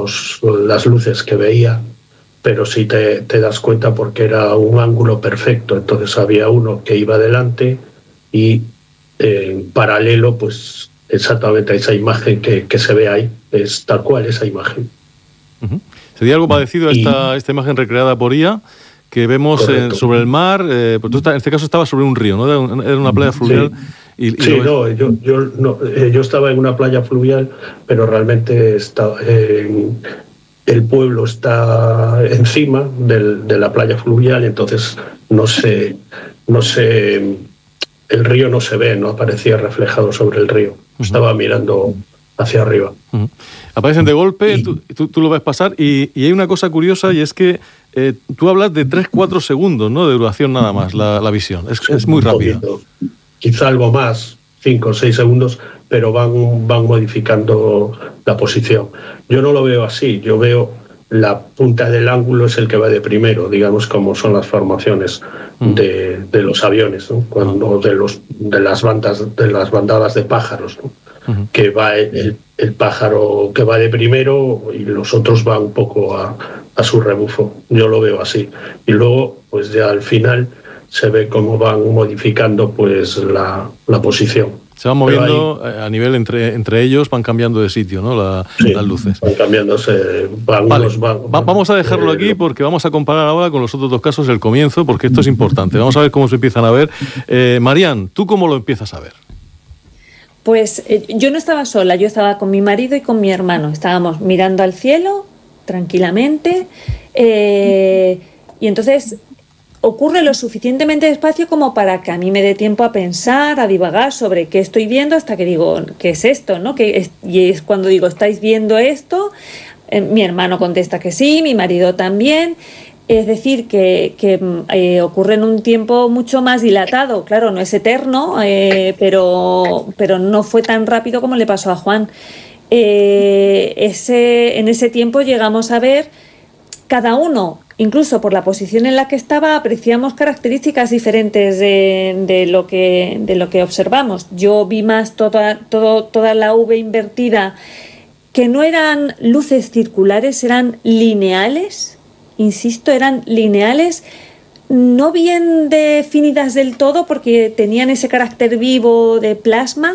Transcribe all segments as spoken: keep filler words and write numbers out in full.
los, las luces que veía, pero sí te, te das cuenta porque era un ángulo perfecto. Entonces había uno que iba delante y eh, en paralelo, pues exactamente esa imagen que, que se ve ahí, es tal cual esa imagen. Uh-huh. ¿Sería algo parecido a esta, y, esta imagen recreada por I A que vemos en, sobre el mar? Eh, pues tú está, en este caso estaba sobre un río, ¿no? Era una playa fluvial. Sí. Y, y Sí, no, yo, yo, no, eh, yo estaba en una playa fluvial, pero realmente está, eh, el pueblo está encima del, de la playa fluvial, entonces no sé, no sé, el río no se ve, no aparecía reflejado sobre el río. Uh-huh. Estaba mirando hacia arriba. Uh-huh. Aparecen de golpe, y, tú, tú, tú lo ves pasar y, y hay una cosa curiosa y es que eh, tú hablas de tres cuatro segundos, ¿no?, de duración nada más, la, la visión. Es, es muy rápido. Poquito. Quizá algo más, cinco o seis segundos, pero van, van modificando la posición. Yo no lo veo así, yo veo la punta del ángulo es el que va de primero, digamos, como son las formaciones mm. de, de los aviones, ¿no? Cuando de los de las bandas de las bandadas de pájaros, ¿no? Uh-huh. Que va el, el pájaro que va de primero y los otros van un poco a, a su rebufo. Yo lo veo así. Y luego, pues ya al final se ve cómo van modificando pues la, la posición. Se van moviendo ahí, a nivel entre, entre ellos, van cambiando de sitio, ¿no? La, sí, las luces. Van cambiándose, van, vale. los, van, Va, vamos a dejarlo eh, aquí porque vamos a comparar ahora con los otros dos casos el comienzo, porque esto es importante. Vamos a ver cómo se empiezan a ver. Eh, Marian, ¿tú cómo lo empiezas a ver? Pues eh, yo no estaba sola, yo estaba con mi marido y con mi hermano. Estábamos mirando al cielo tranquilamente eh, y entonces ocurre lo suficientemente despacio como para que a mí me dé tiempo a pensar, a divagar sobre qué estoy viendo hasta que digo, ¿qué es esto?, ¿no? Que es, y es cuando digo, ¿estáis viendo esto? Eh, mi hermano contesta que sí, mi marido también. Es decir, que, que eh, ocurre en un tiempo mucho más dilatado. Claro, no es eterno, eh, pero, pero no fue tan rápido como le pasó a Juan. Eh, ese, en ese tiempo llegamos a ver cada uno, incluso por la posición en la que estaba, apreciamos características diferentes de, de, lo, que, de lo que observamos. Yo vi más toda, todo, toda la V invertida, que no eran luces circulares, eran lineales. Insisto, eran lineales, no bien definidas del todo porque tenían ese carácter vivo de plasma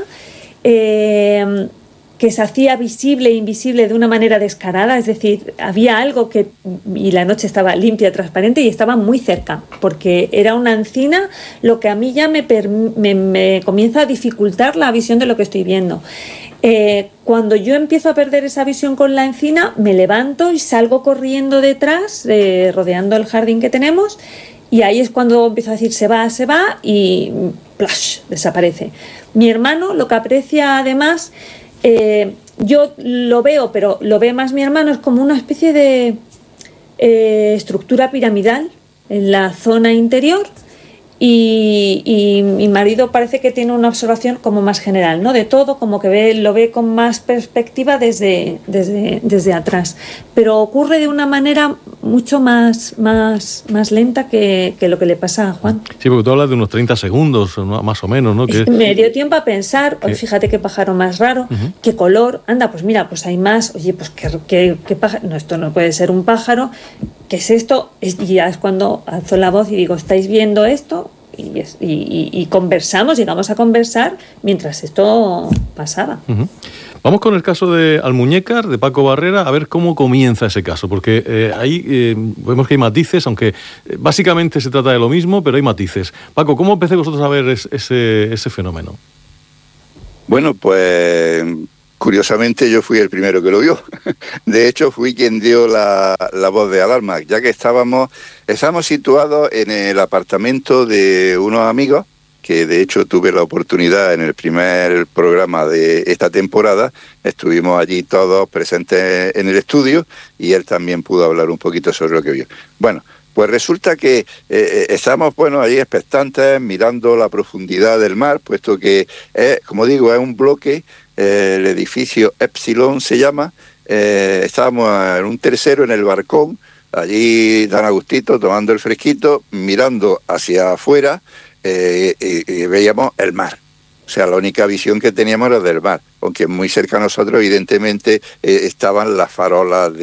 eh, que se hacía visible e invisible de una manera descarada, es decir, había algo que, y la noche estaba limpia, transparente y estaba muy cerca, porque era una encina, lo que a mí ya me, me, me comienza a dificultar la visión de lo que estoy viendo. Eh, cuando yo empiezo a perder esa visión con la encina, me levanto y salgo corriendo detrás, eh, rodeando el jardín que tenemos, y ahí es cuando empiezo a decir se va, se va, y ¡plash!, desaparece. Mi hermano lo que aprecia además, eh, yo lo veo, pero lo ve más mi hermano, es como una especie de eh, estructura piramidal en la zona interior. Y, y mi marido parece que tiene una observación como más general, ¿no?, de todo, como que ve, lo ve con más perspectiva desde, desde, desde atrás. Pero ocurre de una manera mucho más, más, más lenta que, que lo que le pasa a Juan. Sí, porque tú hablas de unos treinta segundos, más o menos, ¿no? Que... Me dio tiempo a pensar, oye, fíjate qué pájaro más raro, uh-huh. qué color, anda, pues mira, pues hay más, oye, pues qué, qué, qué pájaro, no, esto no puede ser un pájaro, ¿qué es esto? Es, y ya es cuando alzo la voz y digo, ¿estáis viendo esto? Y, y, y, y conversamos, llegamos a conversar mientras esto pasaba. Uh-huh. Vamos con el caso de Almuñécar, de Paco Barrera, a ver cómo comienza ese caso, porque eh, ahí eh, vemos que hay matices, aunque eh, básicamente se trata de lo mismo, pero hay matices. Paco, ¿cómo empecé vosotros a ver es, ese, ese fenómeno? Bueno, pues curiosamente yo fui el primero que lo vio. De hecho, fui quien dio la, la voz de alarma, ya que estábamos, estábamos situados en el apartamento de unos amigos, que de hecho tuve la oportunidad en el primer programa de esta temporada. Estuvimos allí todos presentes en el estudio y él también pudo hablar un poquito sobre lo que vio. Bueno, pues resulta que eh, estamos, bueno, ahí expectantes, mirando la profundidad del mar, puesto que, es, como digo, es un bloque, eh, el edificio Epsilon se llama. Eh, estábamos en un tercero en el balcón, allí tan a gustito, tomando el fresquito, mirando hacia afuera, eh, y, y veíamos el mar. O sea, la única visión que teníamos era del mar, aunque muy cerca a nosotros, evidentemente, eh, estaban las farolas de